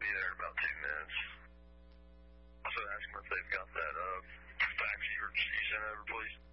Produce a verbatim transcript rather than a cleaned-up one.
be there in about two minutes. Also ask them if they've got that uh, fax you, you sent over, please.